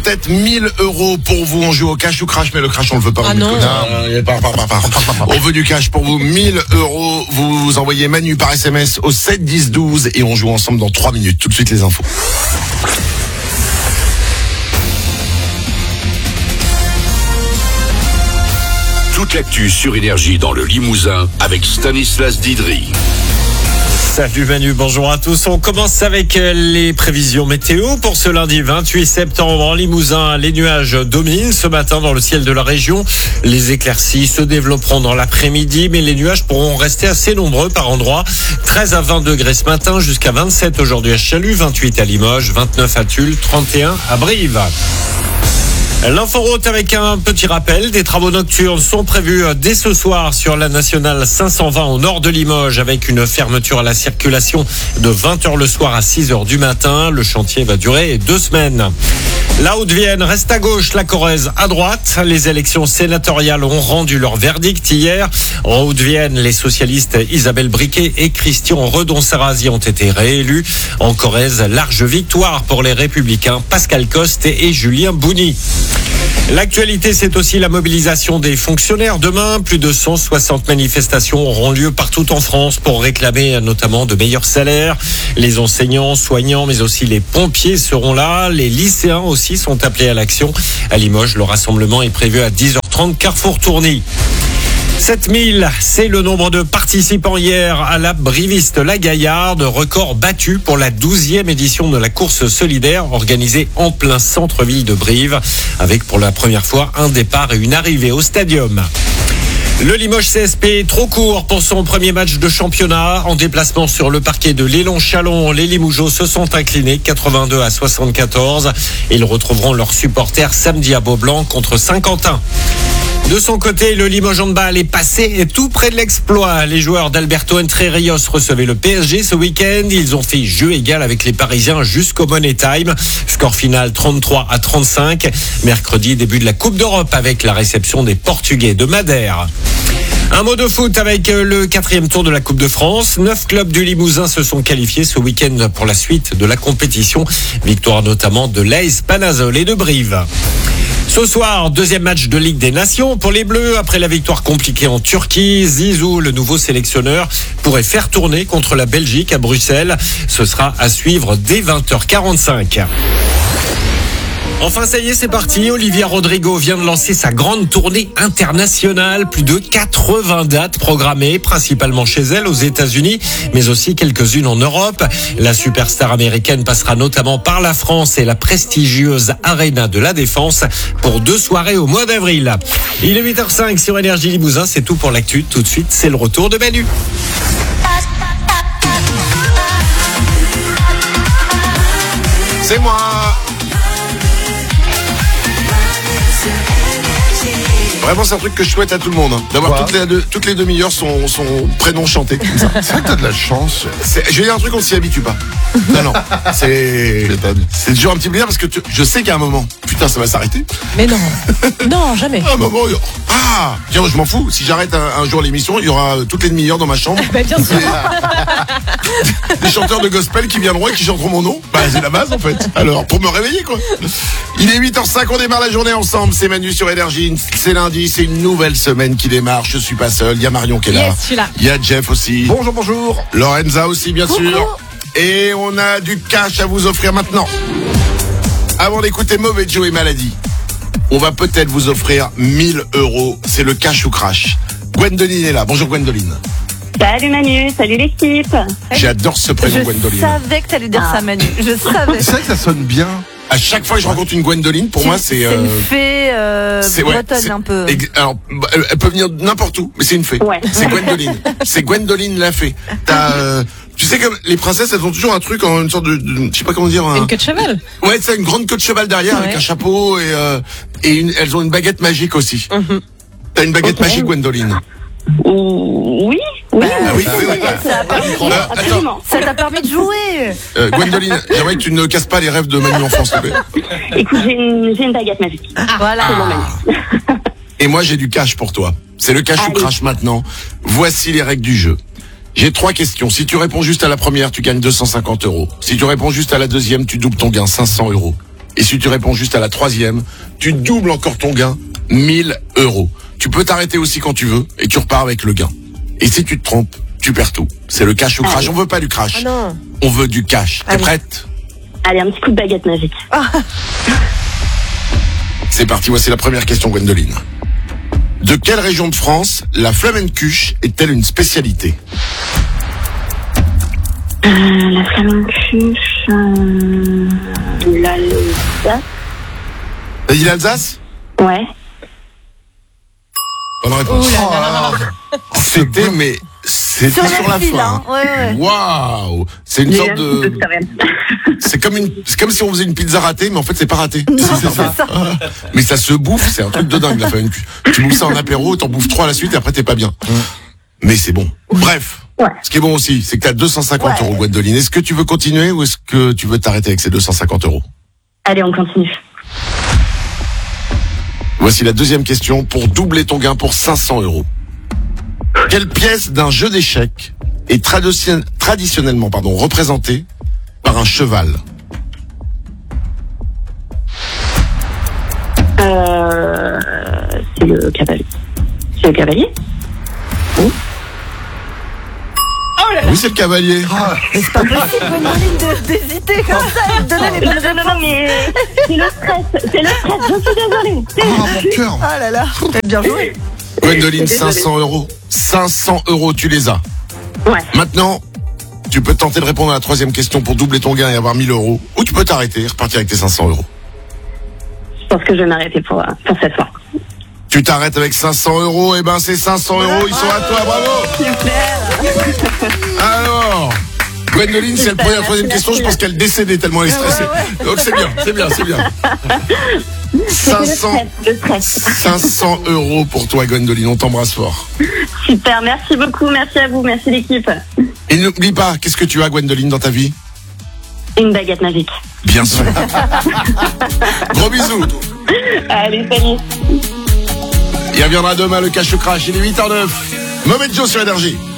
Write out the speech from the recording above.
peut-être 1000 € pour vous. On joue au cash ou crash, mais le crash on le veut pas. Ah non. On veut du cash pour vous. 1000 €. Vous envoyez Manu par SMS au 7 10 12 et on joue ensemble dans 3 minutes. Tout de suite les infos. Toute l'actu sur Énergie dans le Limousin avec Stanislas Didry. Salut Manu, bonjour à tous. On commence avec les prévisions météo pour ce lundi 28 septembre en Limousin. Les nuages dominent ce matin dans le ciel de la région. Les éclaircies se développeront dans l'après-midi, mais les nuages pourront rester assez nombreux par endroits. 13 à 20 degrés ce matin, jusqu'à 27 aujourd'hui à Chalut, 28 à Limoges, 29 à Tulle, 31 à Brive. L'inforoute avec un petit rappel, des travaux nocturnes sont prévus dès ce soir sur la nationale 520 au nord de Limoges avec une fermeture à la circulation de 20h le soir à 6h du matin. Le chantier va durer 2 semaines. La Haute-Vienne reste à gauche, la Corrèze à droite. Les élections sénatoriales ont rendu leur verdict hier. En Haute-Vienne, les socialistes Isabelle Briquet et Christian Redon-Sarrazy ont été réélus. En Corrèze, large victoire pour les Républicains Pascal Coste et Julien Bouny. L'actualité, c'est aussi la mobilisation des fonctionnaires. Demain, plus de 160 manifestations auront lieu partout en France pour réclamer notamment de meilleurs salaires. Les enseignants, soignants, mais aussi les pompiers seront là. Les lycéens aussi sont appelés à l'action. À Limoges, le rassemblement est prévu à 10h30, Carrefour Tourny. 7000, c'est le nombre de participants hier à la Briviste La Gaillarde, record battu pour la 12e édition de la course solidaire organisée en plein centre-ville de Brive, avec pour la première fois un départ et une arrivée au stadium. Le Limoges CSP trop court pour son premier match de championnat. En déplacement sur le parquet de l'Élon-Chalon, les Limougeaux se sont inclinés 82 à 74. Ils retrouveront leurs supporters samedi à Beaublanc contre Saint-Quentin. De son côté, le Limoges Handball est passé et tout près de l'exploit. Les joueurs d'Alberto Entre Rios recevaient le PSG ce week-end. Ils ont fait jeu égal avec les Parisiens jusqu'au Money Time. Score final 33 à 35. Mercredi, début de la Coupe d'Europe avec la réception des Portugais de Madère. Un mot de foot avec le 4e tour de la Coupe de France. 9 clubs du Limousin se sont qualifiés ce week-end pour la suite de la compétition. Victoire notamment de l'AS Panazol et de Brive. Ce soir, 2e match de Ligue des Nations pour les Bleus. Après la victoire compliquée en Turquie, Zizou, le nouveau sélectionneur, pourrait faire tourner contre la Belgique à Bruxelles. Ce sera à suivre dès 20h45. Enfin, ça y est, c'est parti. Olivia Rodrigo vient de lancer sa grande tournée internationale. Plus de 80 dates programmées, principalement chez elle, aux États-Unis, mais aussi quelques-unes en Europe. La superstar américaine passera notamment par la France et la prestigieuse Arena de la Défense pour 2 soirées au mois d'avril. Il est 8h05 sur Énergie Limousin. C'est tout pour l'actu. Tout de suite, c'est le retour de Manu. C'est moi. Vraiment, c'est un truc que je souhaite à tout le monde, hein, d'avoir toutes les demi-heures son prénom chanté. C'est vrai que t'as de la chance. Je vais dire un truc, on s'y habitue pas. Non, c'est toujours un petit plaisir parce que je sais qu'à un moment, putain, ça va s'arrêter. Mais non, non, jamais. À un moment, tiens, je m'en fous. Si j'arrête un jour l'émission, il y aura toutes les demi-heures dans ma chambre. Bah, bien sûr. Des chanteurs de gospel qui viendront et qui chanteront mon nom. Bah, c'est la base en fait. Alors, pour me réveiller quoi. Il est 8h05, on démarre la journée ensemble. C'est Manu sur Énergie. C'est lundi, c'est une nouvelle semaine qui démarre. Je suis pas seul. Il y a Marion qui est là. Yes, je suis là. Il y a Jeff aussi. Bonjour, bonjour. Lorenza aussi, bien sûr. Et on a du cash à vous offrir maintenant. Avant d'écouter Mauvais Joe et Maladie, on va peut-être vous offrir 1000 €. C'est le cash ou crash. Gwendoline est là. Bonjour Gwendoline. Salut Manu, salut l'équipe. J'adore ce prénom Gwendoline. Je savais que t'allais dire ça, Manu. Je savais. C'est vrai que ça sonne bien. À chaque fois que je rencontre une Gwendoline, pour moi, c'est une fée bretonne un peu. Alors, elle peut venir n'importe où, mais c'est une fée. Ouais. C'est Gwendoline. C'est Gwendoline la fée. Tu sais comme les princesses, elles ont toujours un truc en une sorte de je sais pas comment dire. Une queue de cheval. Ouais, c'est une grande queue de cheval derrière avec un chapeau et elles ont une baguette magique aussi. Mm-hmm. T'as une baguette magique, Gwendoline? Oui. Oui. Ah oui. Absolument. Ça t'a permis de jouer. Gwendoline, j'aimerais que tu ne casses pas les rêves de Manu Enfant, s'il te plaît. Écoute, j'ai une baguette magique. Voilà. C'est mon Manu. Et moi, j'ai du cash pour toi. C'est le cash ou crash maintenant. Voici les règles du jeu. J'ai 3 questions. Si tu réponds juste à la première, tu gagnes 250 €. Si tu réponds juste à la deuxième, tu doubles ton gain, 500 €. Et si tu réponds juste à la troisième, tu doubles encore ton gain, 1000 €. Tu peux t'arrêter aussi quand tu veux et tu repars avec le gain. Et si tu te trompes, tu perds tout. C'est le cash ou crash. On veut pas du crash. Ah non. On veut du cash. T'es prête? Allez, un petit coup de baguette magique. C'est parti, voici la première question, Gwendoline. De quelle région de France la flamencuche est-elle une spécialité? La flamencuche, l'Alsace. T'as dit l'Alsace? Ouais. Bonne réponse. C'était Sur sur la fil, fin. hein. Ouais. Waouh! C'est une sorte de... C'est comme si on faisait une pizza ratée, mais en fait c'est pas raté. C'est ça. Mais ça se bouffe, c'est un truc de dingue la flamencuche. Tu bouffes ça en apéro, t'en bouffes 3 à la suite et après t'es pas bien. Mais c'est bon. Bref. Ouais. Ce qui est bon aussi, c'est que t'as 250 €, Gwendoline. Est-ce que tu veux continuer ou est-ce que tu veux t'arrêter avec ces 250 €? Allez, on continue. Voici la deuxième question pour doubler ton gain pour 500 €. Quelle pièce d'un jeu d'échecs est traditionnellement représentée par un cheval? C'est le cavalier. C'est le cavalier? Oui, c'est le cavalier. Mais c'est pas possible, Gwendoline, d'hésiter comme ça et de donner les bonnes Non, mais c'est le stress. C'est le stress, je suis désolée. Mon cœur. Ah là là, t'as bien joué. Gwendoline, 500 €. 500 € tu les as. Ouais. Maintenant, tu peux tenter de répondre à la troisième question pour doubler ton gain et avoir 1000 €. Ou tu peux t'arrêter et repartir avec tes 500 €. Je pense que je vais m'arrêter pour cette fois. Tu t'arrêtes avec 500 €, et ben ces 500 €, ils sont à toi, bravo! Super. Alors, Gwendoline, si elle prenait la troisième question, je pense qu'elle décédait tellement elle est stressée. Donc c'est bien. 500 € pour toi, Gwendoline, on t'embrasse fort. Super, merci beaucoup, merci à vous, merci l'équipe. Et n'oublie pas, qu'est-ce que tu as, Gwendoline, dans ta vie? Une baguette magique. Bien sûr. Gros bisous. Allez, salut. Il reviendra demain le cash ou crash, il est 8h09. Mauvais Joe sur Énergie.